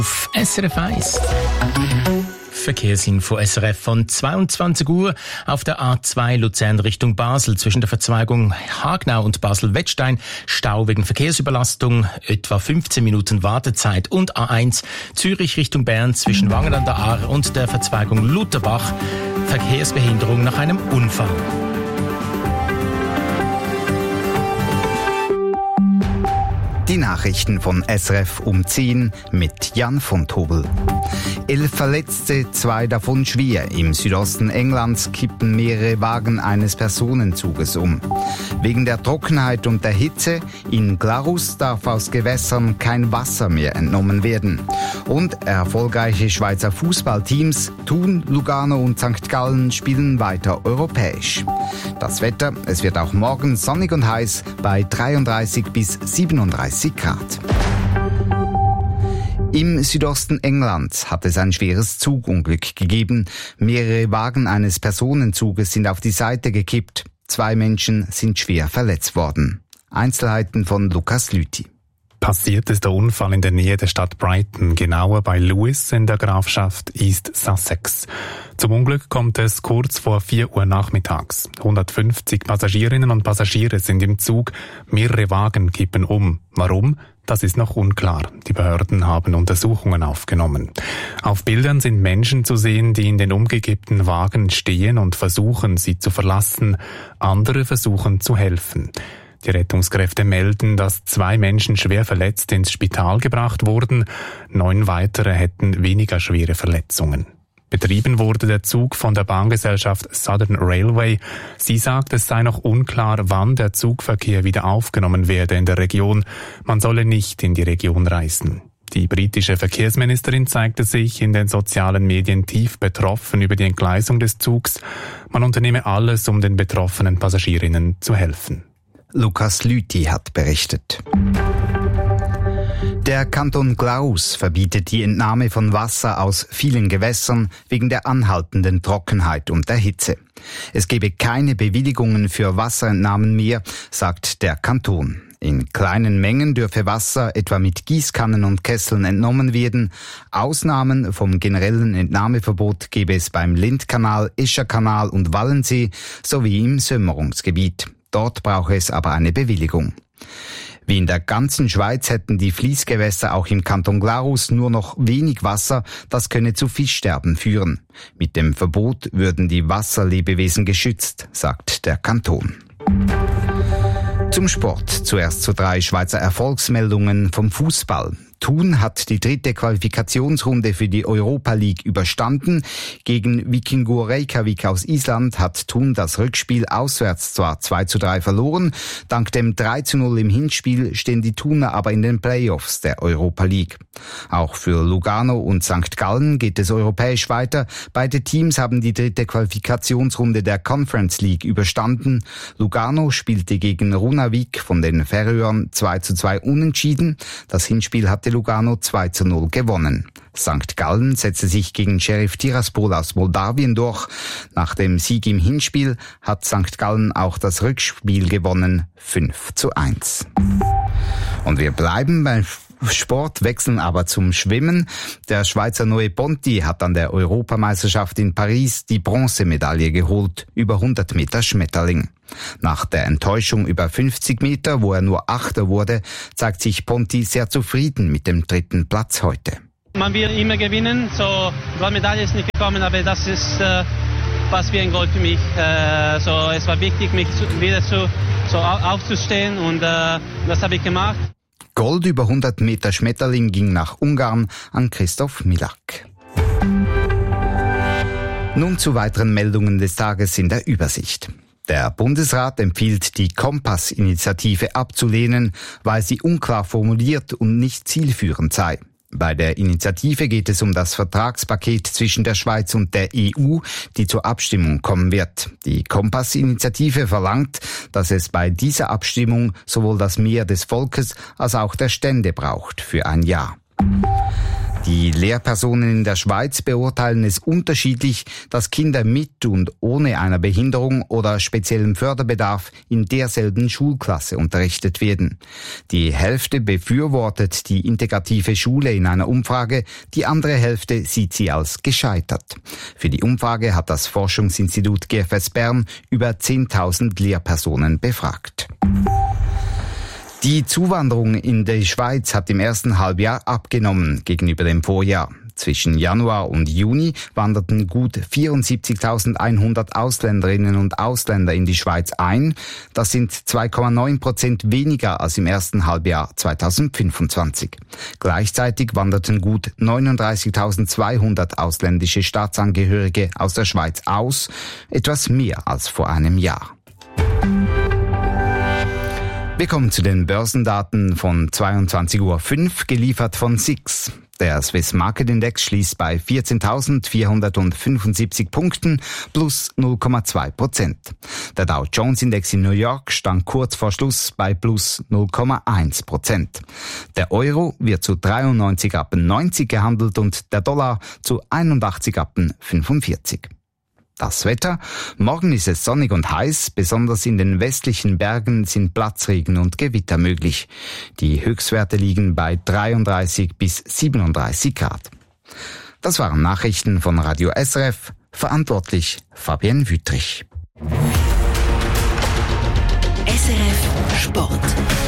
Auf SRF 1. Verkehrsinfo SRF von 22 Uhr auf der A2 Luzern Richtung Basel zwischen der Verzweigung Hagnau und Basel-Wettstein. Stau wegen Verkehrsüberlastung, etwa 15 Minuten Wartezeit. Und A1 Zürich Richtung Bern zwischen Wangen an der Aar und der Verzweigung Lutherbach. Verkehrsbehinderung nach einem Unfall. Die Nachrichten von SRF um 10 mit Jan von Tobel. 11 Verletzte, 2 davon schwer. Im Südosten Englands kippen mehrere Wagen eines Personenzuges um. Wegen der Trockenheit und der Hitze in Glarus darf aus Gewässern kein Wasser mehr entnommen werden. Und erfolgreiche Schweizer Fußballteams Thun, Lugano und St. Gallen spielen weiter europäisch. Das Wetter, es wird auch morgen sonnig und heiß bei 33 bis 37 Grad. Im Südosten Englands hat es ein schweres Zugunglück gegeben. Mehrere Wagen eines Personenzuges sind auf die Seite gekippt. 2 Menschen sind schwer verletzt worden. Einzelheiten von Lukas Lüthi. Passiert ist der Unfall in der Nähe der Stadt Brighton, genauer bei Lewis in der Grafschaft East Sussex. Zum Unglück kommt es kurz vor 4 Uhr nachmittags. 150 Passagierinnen und Passagiere sind im Zug, mehrere Wagen kippen um. Warum? Das ist noch unklar. Die Behörden haben Untersuchungen aufgenommen. Auf Bildern sind Menschen zu sehen, die in den umgekippten Wagen stehen und versuchen, sie zu verlassen. Andere versuchen zu helfen. Die Rettungskräfte melden, dass 2 Menschen schwer verletzt ins Spital gebracht wurden. 9 weitere hätten weniger schwere Verletzungen. Betrieben wurde der Zug von der Bahngesellschaft Southern Railway. Sie sagt, es sei noch unklar, wann der Zugverkehr wieder aufgenommen werde in der Region. Man solle nicht in die Region reisen. Die britische Verkehrsministerin zeigte sich in den sozialen Medien tief betroffen über die Entgleisung des Zugs. Man unternehme alles, um den betroffenen Passagierinnen zu helfen. Lukas Lüthi hat berichtet. Der Kanton Glarus verbietet die Entnahme von Wasser aus vielen Gewässern wegen der anhaltenden Trockenheit und der Hitze. Es gebe keine Bewilligungen für Wasserentnahmen mehr, sagt der Kanton. In kleinen Mengen dürfe Wasser etwa mit Gießkannen und Kesseln entnommen werden. Ausnahmen vom generellen Entnahmeverbot gebe es beim Lindkanal, Escherkanal und Wallensee sowie im Sömmerungsgebiet. Dort brauche es aber eine Bewilligung. Wie in der ganzen Schweiz hätten die Fließgewässer auch im Kanton Glarus nur noch wenig Wasser, das könne zu Fischsterben führen. Mit dem Verbot würden die Wasserlebewesen geschützt, sagt der Kanton. Zum Sport. Zuerst zu 3 Schweizer Erfolgsmeldungen vom Fußball. Thun hat die 3. Qualifikationsrunde für die Europa League überstanden. Gegen Víkingur Reykjavik aus Island hat Thun das Rückspiel auswärts zwar 2:3 verloren. Dank dem 3:0 im Hinspiel stehen die Thuner aber in den Playoffs der Europa League. Auch für Lugano und St. Gallen geht es europäisch weiter. Beide Teams haben die 3. Qualifikationsrunde der Conference League überstanden. Lugano spielte gegen Runavík von den Färöern 2:2 unentschieden. Das Hinspiel hatte Lugano 2:0 gewonnen. St. Gallen setzte sich gegen Sheriff Tiraspol aus Moldawien durch. Nach dem Sieg im Hinspiel hat St. Gallen auch das Rückspiel gewonnen, 5:1. Und wir bleiben beim Sport, wechseln aber zum Schwimmen. Der Schweizer Noé Ponti hat an der Europameisterschaft in Paris die Bronzemedaille geholt, über 100 Meter Schmetterling. Nach der Enttäuschung über 50 Meter, wo er nur Achter wurde, zeigt sich Ponti sehr zufrieden mit dem 3. Platz heute. Man will immer gewinnen, so Goldmedaille ist nicht gekommen, aber das ist fast wie ein Gold für mich. Es war wichtig, mich wieder aufzustehen und das habe ich gemacht. Gold über 100 Meter Schmetterling ging nach Ungarn an Christoph Milak. Nun zu weiteren Meldungen des Tages in der Übersicht. Der Bundesrat empfiehlt, die Kompass-Initiative abzulehnen, weil sie unklar formuliert und nicht zielführend sei. Bei der Initiative geht es um das Vertragspaket zwischen der Schweiz und der EU, die zur Abstimmung kommen wird. Die Kompass-Initiative verlangt, dass es bei dieser Abstimmung sowohl das Mehr des Volkes als auch der Stände braucht für ein Ja. Die Lehrpersonen in der Schweiz beurteilen es unterschiedlich, dass Kinder mit und ohne einer Behinderung oder speziellem Förderbedarf in derselben Schulklasse unterrichtet werden. Die Hälfte befürwortet die integrative Schule in einer Umfrage, die andere Hälfte sieht sie als gescheitert. Für die Umfrage hat das Forschungsinstitut GFS Bern über 10.000 Lehrpersonen befragt. Die Zuwanderung in die Schweiz hat im ersten Halbjahr abgenommen gegenüber dem Vorjahr. Zwischen Januar und Juni wanderten gut 74.100 Ausländerinnen und Ausländer in die Schweiz ein. Das sind 2,9% weniger als im ersten Halbjahr 2025. Gleichzeitig wanderten gut 39.200 ausländische Staatsangehörige aus der Schweiz aus, etwas mehr als vor einem Jahr. Wir kommen zu den Börsendaten von 22.05 Uhr, geliefert von SIX. Der Swiss Market Index schließt bei 14.475 Punkten plus 0,2%. Der Dow Jones Index in New York stand kurz vor Schluss bei plus 0,1%. Der Euro wird zu 93,90 gehandelt und der Dollar zu 81,45. Das Wetter. Morgen ist es sonnig und heiß, besonders in den westlichen Bergen sind Platzregen und Gewitter möglich. Die Höchstwerte liegen bei 33 bis 37 Grad. Das waren Nachrichten von Radio SRF, verantwortlich Fabienne Wüttrich. SRF Sport.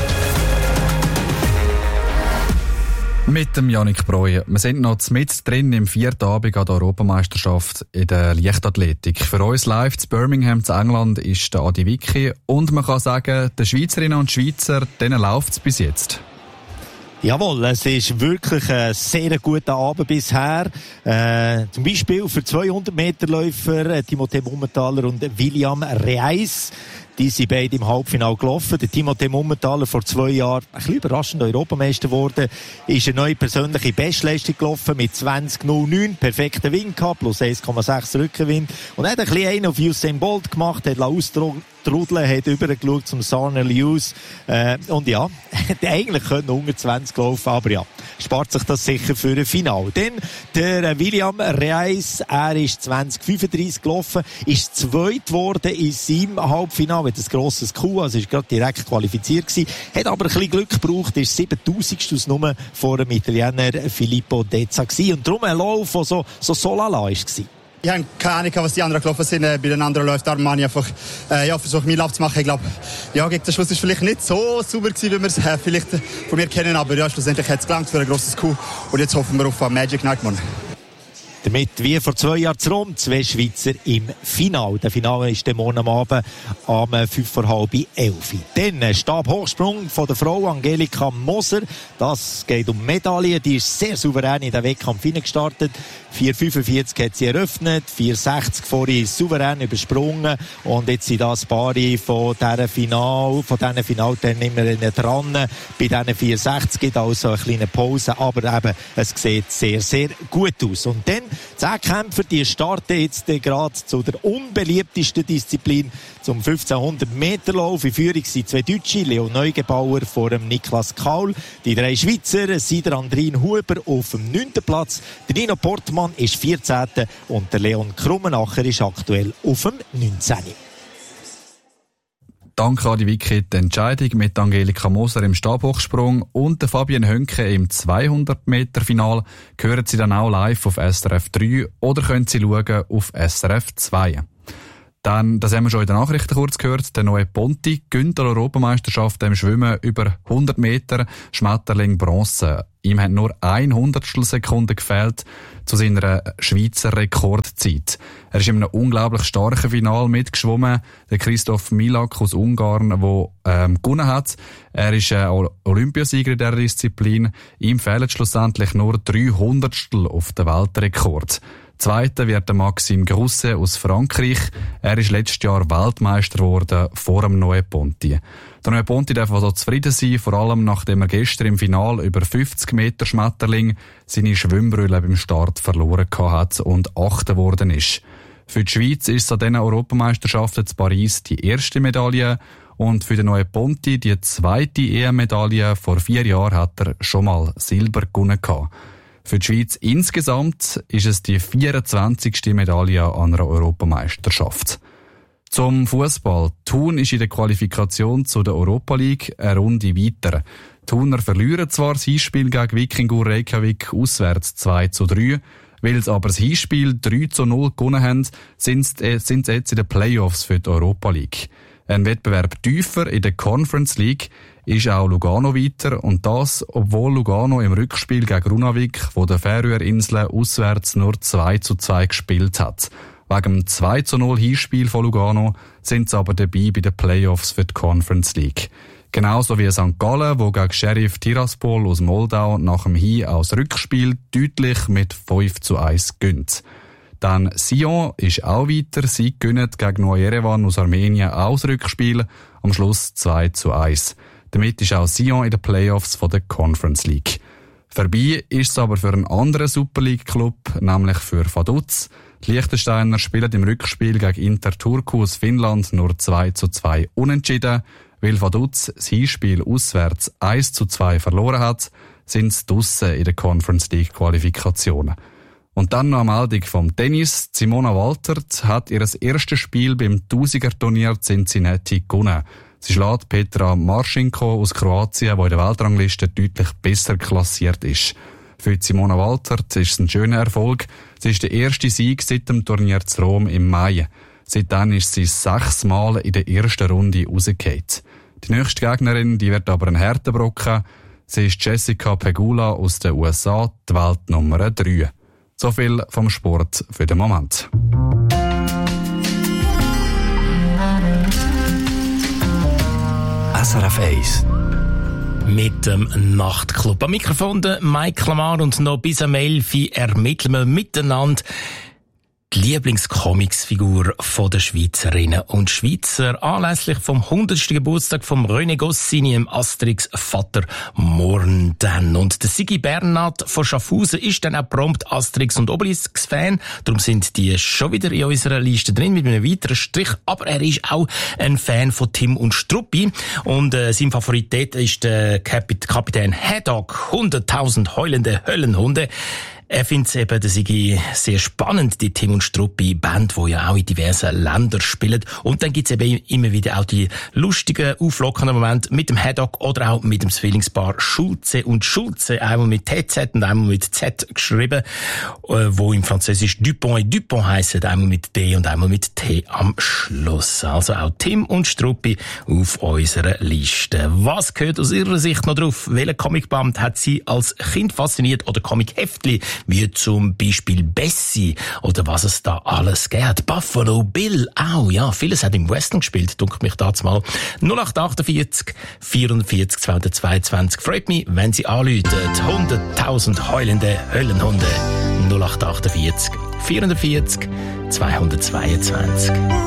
Mit dem Yannick Breuer. Wir sind noch mit drin im 4. Abend an der Europameisterschaft in der Leichtathletik. Für uns live zu Birmingham, zu England, ist der Adi Wicki. Und man kann sagen, den Schweizerinnen und Schweizer, denen läuft es bis jetzt. Jawohl, es ist wirklich ein sehr guter Abend bisher. Zum Beispiel für 200-Meter-Läufer Timothée Mummentaler und William Reis. Die sind beide im Halbfinale gelaufen. Der Timothée Mummentaler vor 2 Jahren ein bisschen überraschend Europameister geworden. Ist eine neue persönliche Bestleistung gelaufen mit 20,09. Perfekten Wind gehabt, plus 1,6 Rückenwind. Und er hat ein bisschen einen auf Usain Bolt gemacht, hat austrudeln, hat übergeschaut zum Sarner Lewis. Und ja, hätte eigentlich können unter 20 laufen, aber ja, spart sich das sicher für ein Finale. Dann der William Reis, er ist 2035 gelaufen, ist zweit geworden in seinem Halbfinale, mit ein grosses Coup, also ist gerade direkt qualifiziert gewesen, hat aber ein bisschen Glück gebraucht, ist 7.000 nur vor dem Italiener Filippo Dezza gewesen. Und darum ein Lauf, der so lala war. Ich habe keine Ahnung, was die anderen gelaufen sind. Bei den anderen läuft Armani einfach versucht, meinen Lauf zu machen. Ich glaube, ja, gegen den Schluss war es vielleicht nicht so sauber gewesen, wie wir es vielleicht von mir kennen. Aber ja, schlussendlich hat es gelangt für ein grosses Coup. Und jetzt hoffen wir auf Magic Night morgen. Damit, wie vor 2 Jahren zu Rom, 2 Schweizer im Finale. Der Finale ist der morgen am Abend um 11:05. Dann Stabhochsprung von der Frau Angelika Moser. Das geht um Medaillen. Die ist sehr souverän in den Wettkampf hineingestartet. 4,45 hat sie eröffnet, 4,60 vorhin souverän übersprungen. Und jetzt sind das Paar von diesen Finalteilnehmerinnen dran. Bei diesen 4,60 gibt also eine kleine Pause, aber eben, es sieht sehr, sehr gut aus. Und dann 10 Kämpfer, die starten jetzt gerade zu der unbeliebtesten Disziplin, zum 1500 Meter Lauf. In Führung sind 2 Deutsche, Leo Neugebauer vor dem Niklas Kaul. Die 3 Schweizer sind der Andrin Huber auf dem 9. Platz. Der Nino Portmann ist 14. und der Leon Krummenacher ist aktuell auf dem 19. Danke Adi Wicki. Die Entscheidung mit Angelika Moser im Stabhochsprung und der Fabian Hönke im 200-Meter-Final hören Sie dann auch live auf SRF 3 oder können Sie schauen auf SRF 2. Dann, das haben wir schon in den Nachrichten kurz gehört, der neue Ponti gönnt der Europameisterschaft im Schwimmen über 100 Meter Schmetterling Bronze. Ihm hat nur 100 Sekunden gefehlt zu seiner Schweizer Rekordzeit. Er ist in einem unglaublich starken Finale mitgeschwommen. Der Christoph Milak aus Ungarn, der gewonnen hat. Er ist Olympiasieger in dieser Disziplin. Ihm fehlen schlussendlich nur 300 auf den Weltrekord. Zweiter wird der Maxime Grousset aus Frankreich. Er ist letztes Jahr Weltmeister geworden vor dem neuen Ponti. Der neue Ponti darf also zufrieden sein, vor allem nachdem er gestern im Finale über 50 Meter Schmetterling seine Schwimmbrille beim Start verloren hat und 8. geworden ist. Für die Schweiz ist es an diesen Europameisterschaften zu Paris die erste Medaille und für den neuen Ponti die 2. EM-Medaille. Vor 4 Jahren hat er schon mal Silber gewonnen. Für die Schweiz insgesamt ist es die 24. Medaille an einer Europameisterschaft. Zum Fußball. Thun ist in der Qualifikation zu der Europa League eine Runde weiter. Die Thuner verlieren zwar das Hinspiel gegen Wikingur Reykjavik auswärts 2-3, weil sie aber das Hinspiel 3-0 gewonnen haben, sind sie jetzt in den Playoffs für die Europa League. Ein Wettbewerb tiefer in der Conference League ist auch Lugano weiter, und das, obwohl Lugano im Rückspiel gegen Runavik, wo der Färöerinseln auswärts nur 2-2 gespielt hat. Wegen dem 2-0 Hinspiel von Lugano sind sie aber dabei bei den Playoffs für die Conference League. Genauso wie St. Gallen, wo gegen Sheriff Tiraspol aus Moldau nach dem Hin aus Rückspiel deutlich mit 5-1 gönnt. Dann Sion ist auch weiter. Sie gewinnen gegen Neu-Jerewan aus Armenien auch das Rückspiel. Am Schluss 2-1. Damit ist auch Sion in den Playoffs von der Conference League. Vorbei ist es aber für einen anderen Super League-Club, nämlich für Vaduz. Die Liechtensteiner spielen im Rückspiel gegen Inter Turku aus Finnland nur 2-2 unentschieden. Weil Vaduz das Hinspiel auswärts 1-2 verloren hat, sind sie draussen in den Conference League Qualifikationen. Und dann noch eine Meldung vom Tennis. Simona Waltert hat ihr erstes Spiel beim 1000er-Turnier Cincinnati gewonnen. Sie schlägt Petra Marcinko aus Kroatien, die in der Weltrangliste deutlich besser klassiert ist. Für Simona Waltert ist es ein schöner Erfolg. Sie ist der erste Sieg seit dem Turnier zu Rom im Mai. Seitdem ist sie 6 Mal in der ersten Runde rausgefallen. Die nächste Gegnerin, die wird aber ein harter Brocken. Sie ist Jessica Pegula aus den USA, die Weltnummer 3. So viel vom Sport für den Moment. SRF 1 mit dem Nachtclub. Am Mikrofon der Mike Lamar, und noch bis am 11 Uhr ermitteln wir miteinander die Lieblingscomicsfigur der Schweizerinnen und Schweizer anlässlich vom 100. Geburtstag vom René Goscinny, dem Asterix-Vater, morgen dann. Und der Sigi Bernhard von Schaffhausen ist dann auch prompt Asterix- und Obelix-Fan. Darum sind die schon wieder in unserer Liste drin mit einem weiteren Strich. Aber er ist auch ein Fan von Tim und Struppi. Und sein Favorit dort ist der Kapitän Haddock, 100.000 heulende Höllenhunde. Er findet es eben, das sei sehr spannend, die Tim und Struppi Band, die ja auch in diversen Ländern spielen. Und dann gibt's eben immer wieder auch die lustigen, auflockenden Momente mit dem Haddock oder auch mit dem Zwillingspaar Schulze und Schulze, einmal mit TZ und einmal mit Z geschrieben, wo im Französisch Dupont et Dupont heissen, einmal mit D und einmal mit T am Schluss. Also auch Tim und Struppi auf unserer Liste. Was gehört aus Ihrer Sicht noch drauf? Welcher Comicband hat Sie als Kind fasziniert, oder Comicheftli, wie zum Beispiel Bessie oder was es da alles gibt. Buffalo Bill auch, ja, vieles hat im Western gespielt, dunkelt mich dazu mal. 0848 44 222. Freut mich, wenn Sie anrufen. 100.000 heulende Höllenhunde. 0848 44 222.